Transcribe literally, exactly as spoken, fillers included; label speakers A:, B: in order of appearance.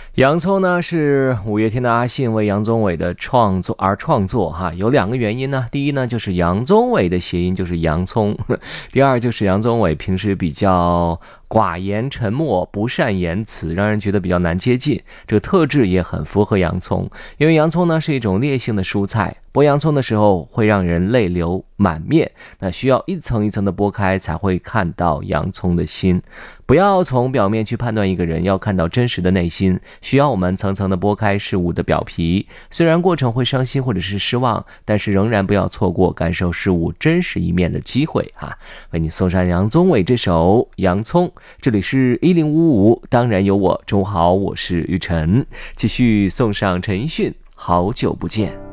A: 洋葱呢是五月天的阿信为杨宗纬的创作而创作哈，有两个原因呢。第一呢就是杨宗纬的谐音就是洋葱，第二就是杨宗纬平时比较寡言沉默，不善言辞，让人觉得比较难接近。这个特质也很符合洋葱，因为洋葱呢是一种烈性的蔬菜，剥洋葱的时候会让人泪流满面，那需要一层一层的剥开才会看到洋葱的心。不要从表面去判断一个人，要看到真实的内心，需要我们层层的剥开事物的表皮。虽然过程会伤心或者是失望，但是仍然不要错过感受事物真实一面的机会哈。为你送上杨宗纬这首《洋葱》，这里是一零五五，当然有我。中午好，我是玉晨，继续送上陈奕迅《好久不见》。